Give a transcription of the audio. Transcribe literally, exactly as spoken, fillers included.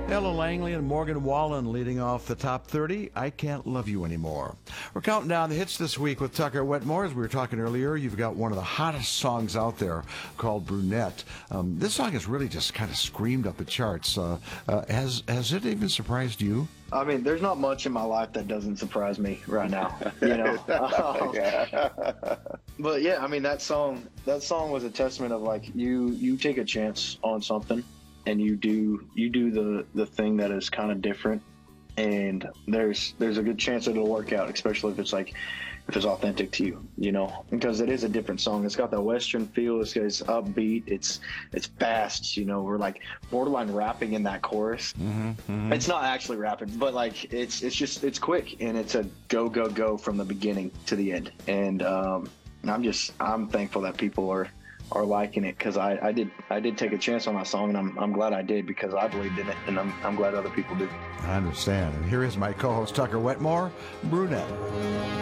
Ella Langley and Morgan Wallen leading off the top thirty. I Can't Love You Anymore. We're counting down the hits this week with Tucker Wetmore. As we were talking earlier, you've got one of the hottest songs out there called Brunette. Um, this song has really just kind of screamed up the charts. Uh, uh, has, has it even surprised you? I mean, there's not much in my life that doesn't surprise me right now, you know. But yeah, I mean, that song, that song was a testament of like you, you take a chance on something, and you do, you do the the thing that is kind of different, and there's there's a good chance it'll work out, especially if it's like if it's authentic to you, you know, because it is a different song. It's got that Western feel. It's, it's upbeat. It's it's fast. You know, we're like borderline rapping in that chorus. Mm-hmm, mm-hmm. It's not actually rapping, but like it's it's just it's quick, and it's a go go go from the beginning to the end. And um, I'm just I'm thankful that people are are liking it, because I, I did I did take a chance on that song, and I'm I'm glad I did, because I believed in it, and I'm I'm glad other people do. I understand. And here is my co-host Tucker Wetmore, Brunette.